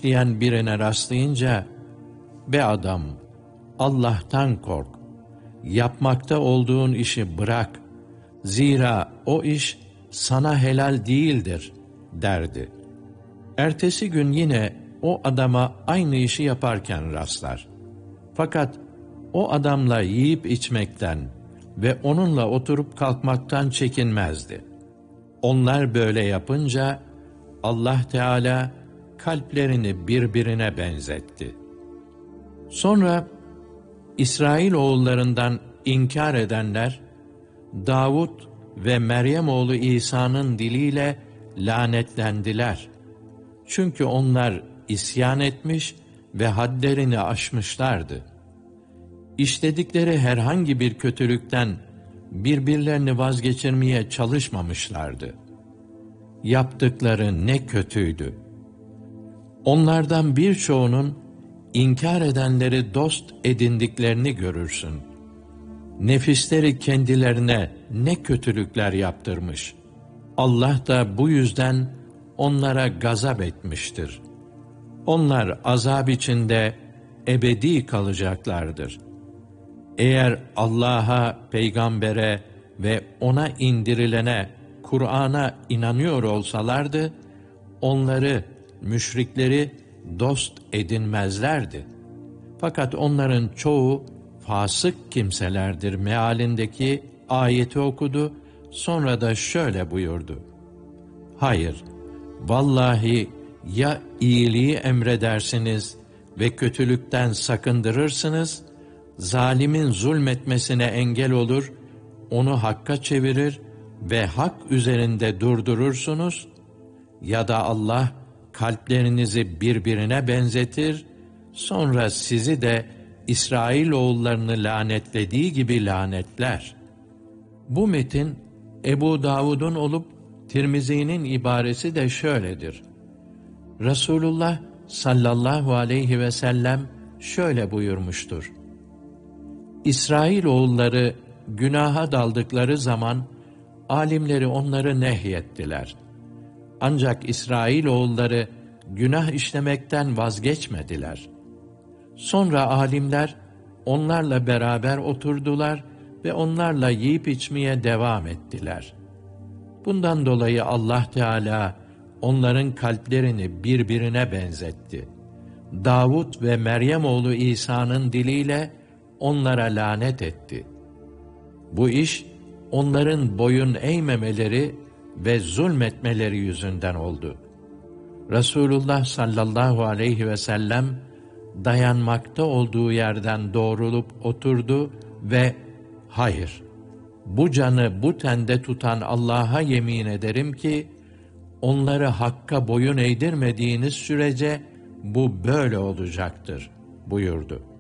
işleyen birine rastlayınca, "Be adam, Allah'tan kork, yapmakta olduğun işi bırak, zira o iş sana helal değildir," derdi. Ertesi gün yine o adama aynı işi yaparken rastlar. Fakat o adamla yiyip içmekten ve onunla oturup kalkmaktan çekinmezdi. Onlar böyle yapınca Allah Teala kalplerini birbirine benzetti. Sonra İsrailoğullarından inkar edenler, Davud ve Meryem oğlu İsa'nın diliyle lanetlendiler. Çünkü onlar isyan etmiş ve hadlerini aşmışlardı. İşledikleri herhangi bir kötülükten birbirlerini vazgeçirmeye çalışmamışlardı. Yaptıkları ne kötüydü! Onlardan birçoğunun inkar edenleri dost edindiklerini görürsün. Nefisleri kendilerine ne kötülükler yaptırmış. Allah da bu yüzden onlara gazap etmiştir. Onlar azap içinde ebedi kalacaklardır. Eğer Allah'a, peygambere ve ona indirilene, Kur'an'a inanıyor olsalardı, onları, müşrikleri dost edinmezlerdi. Fakat onların çoğu fasık kimselerdir mealindeki ayeti okudu, sonra da şöyle buyurdu: "Hayır, vallahi ya iyiliği emredersiniz ve kötülükten sakındırırsınız, zalimin zulmetmesine engel olur, onu hakka çevirir ve hak üzerinde durdurursunuz, ya da Allah kalplerinizi birbirine benzetir, sonra sizi de İsrailoğullarını lanetlediği gibi lanetler." Bu metin Ebu Davud'un olup Tirmizi'nin ibaresi de şöyledir: Resulullah sallallahu aleyhi ve sellem şöyle buyurmuştur: İsrailoğulları günaha daldıkları zaman alimleri onları nehyettiler. Ancak İsrailoğulları günah işlemekten vazgeçmediler. Sonra alimler onlarla beraber oturdular ve onlarla yiyip içmeye devam ettiler. Bundan dolayı Allah Teala onların kalplerini birbirine benzetti. Davud ve Meryem oğlu İsa'nın diliyle onlara lanet etti. Bu iş onların boyun eğmemeleri ve zulmetmeleri yüzünden oldu. Resulullah sallallahu aleyhi ve sellem dayanmakta olduğu yerden doğrulup oturdu ve "Hayır, bu canı bu tende tutan Allah'a yemin ederim ki, onları hakka boyun eğdirmediğiniz sürece bu böyle olacaktır," buyurdu.